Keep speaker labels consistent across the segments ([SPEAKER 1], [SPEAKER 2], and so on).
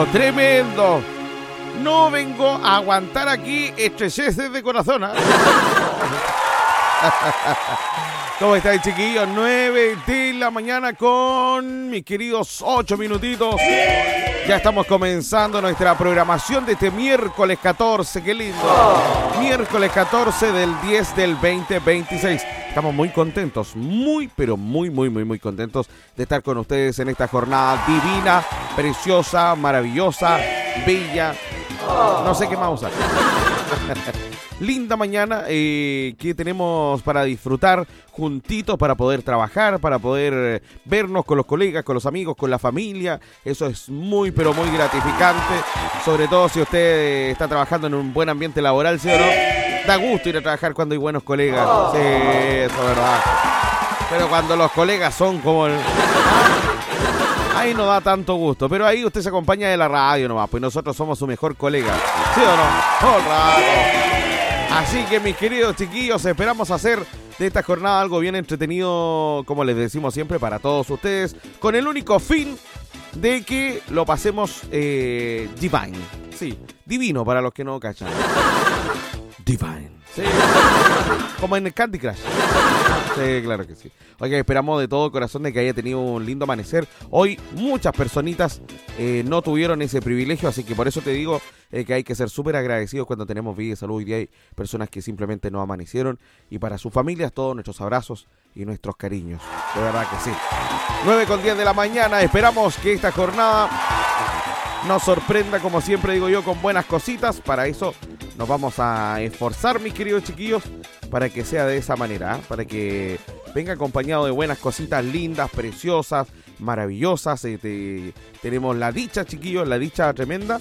[SPEAKER 1] tremendo. No vengo a aguantar aquí estrecheces de corazón, ¿eh? ¿Cómo estáis, chiquillos? 9 de la mañana con mis queridos 8 minutitos. Ya estamos comenzando nuestra programación de este miércoles 14. ¡Qué lindo! Miércoles 14 del 10 del 2026. Estamos muy contentos, muy contentos de estar con ustedes en esta jornada divina, preciosa, maravillosa, bella. No sé qué más usar. Linda mañana que tenemos para disfrutar juntitos, para poder trabajar, para poder vernos con los colegas, con los amigos, con la familia. Eso es muy gratificante, sobre todo si usted está trabajando en un buen ambiente laboral, ¿sí o no? Da gusto ir a trabajar cuando hay buenos colegas. Sí, eso es verdad. Pero cuando los colegas son como ahí no da tanto gusto, pero ahí usted se acompaña de la radio nomás, pues nosotros somos su mejor colega, ¿sí o no? Todo el rato. Así que, mis queridos chiquillos, esperamos hacer de esta jornada algo bien entretenido, como les decimos siempre, para todos ustedes, con el único fin de que lo pasemos divine. Sí, divino para los que no cachan. Divine. Sí. Como en el Candy Crush. Sí, claro que sí. Oiga, esperamos de todo corazón de que haya tenido un lindo amanecer. Hoy muchas personitas no tuvieron ese privilegio, así que por eso te digo que hay que ser súper agradecidos cuando tenemos vida y salud. Hoy día hay personas que simplemente no amanecieron, y para sus familias todos nuestros abrazos y nuestros cariños. De verdad que sí. 9:10 de la mañana. Esperamos que esta jornada nos sorprenda, como siempre digo yo, con buenas cositas. Para eso nos vamos a esforzar, mis queridos chiquillos, para que sea de esa manera, ¿eh? Para que venga acompañado de buenas cositas lindas, preciosas, maravillosas. Tenemos la dicha, chiquillos, la dicha tremenda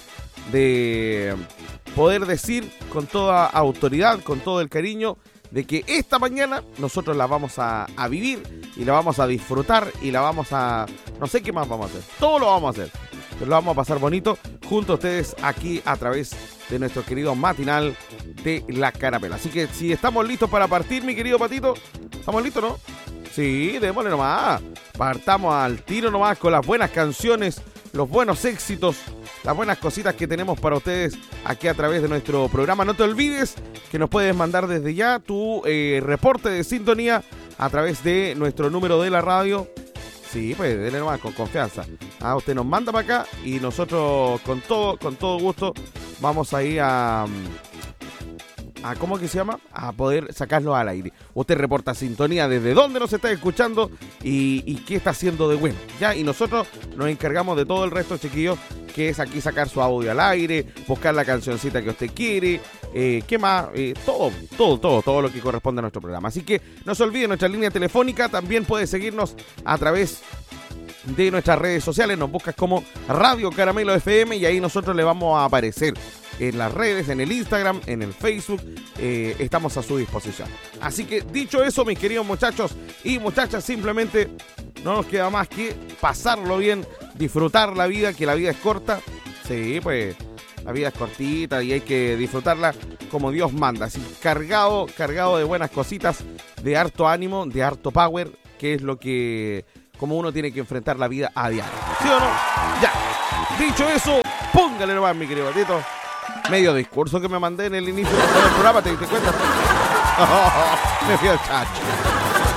[SPEAKER 1] de poder decir con toda autoridad, con todo el cariño, de que esta mañana nosotros la vamos a vivir y la vamos a disfrutar y la vamos a... no sé qué más vamos a hacer, todo lo vamos a hacer, pero lo vamos a pasar bonito junto a ustedes aquí a través de nuestro querido matinal de La Carapela. Así que si estamos listos para partir, mi querido Patito, ¿estamos listos, no? Sí, démosle nomás. Partamos al tiro nomás con las buenas canciones, los buenos éxitos, las buenas cositas que tenemos para ustedes aquí a través de nuestro programa. No te olvides que nos puedes mandar desde ya tu reporte de sintonía a través de nuestro número de la radio. Sí, pues denle nomás con confianza. Usted nos manda para acá y nosotros con todo gusto vamos a ir a ¿cómo que se llama? A poder sacarlo al aire. Usted reporta sintonía desde dónde nos está escuchando y qué está haciendo de bueno, ¿ya? Y nosotros nos encargamos de todo el resto, chiquillos, que es aquí sacar su audio al aire, buscar la cancioncita que usted quiere, ¿qué más? Todo lo que corresponde a nuestro programa. Así que no se olvide nuestra línea telefónica. También puede seguirnos a través de nuestras redes sociales. Nos buscas como Radio Caramelo FM y ahí nosotros le vamos a aparecer en las redes, en el Instagram, en el Facebook. Estamos a su disposición. Así que dicho eso, mis queridos muchachos y muchachas, simplemente no nos queda más que pasarlo bien, disfrutar la vida, que la vida es corta. Sí, pues la vida es cortita y hay que disfrutarla como Dios manda. Así cargado de buenas cositas, de harto ánimo, de harto power, que es lo que, como uno tiene que enfrentar la vida a diario. ¿Sí o no? Ya. Dicho eso, póngale nomás, mi querido Batito. Medio discurso que me mandé en el inicio del programa, ¿te diste cuenta? Me fui al chacho.